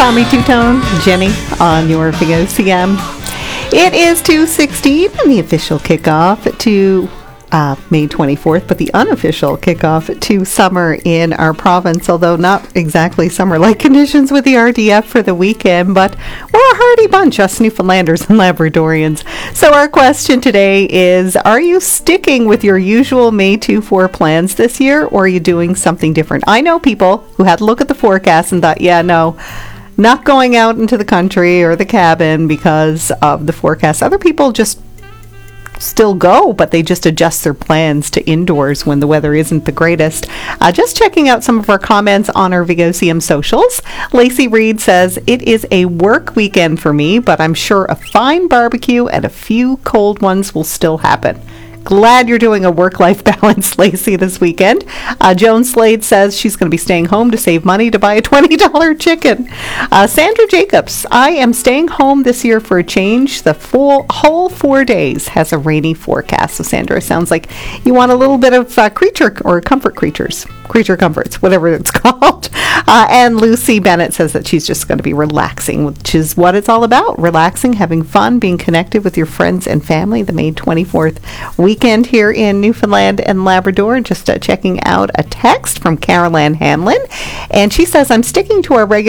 Tommy Two-Tone, Jenny on your Figo CM. It is 2:16 and the official kickoff to May 24th, but the unofficial kickoff to summer in our province, although not exactly summer-like conditions with the RDF for the weekend, but we're a hardy bunch, us Newfoundlanders and Labradorians. So our question today is, are you sticking with your usual May 2-4 plans this year, or are you doing something different? I know people who had to look at the forecast and thought, yeah, no, not going out into the country or the cabin because of the forecast. Other people just still go, but they just adjust their plans to indoors when the weather isn't the greatest. Just checking out some of our comments on our Vigosium socials. Lacey Reed says, it is a work weekend for me, but I'm sure a fine barbecue and a few cold ones will still happen. Glad you're doing a work-life balance, Lacey, this weekend. Joan Slade says she's going to be staying home to save money to buy a $20 chicken. Sandra Jacobs, I am staying home this year for a change. The whole 4 days has a rainy forecast. So, Sandra, sounds like you want a little bit of creature comforts, whatever it's called. And Lucy Bennett says that she's just going to be relaxing, which is what it's all about. Relaxing, having fun, being connected with your friends and family. The May 24th weekend here in Newfoundland and Labrador. Just checking out a text from Carol Ann Hanlon. And she says, I'm sticking to our regular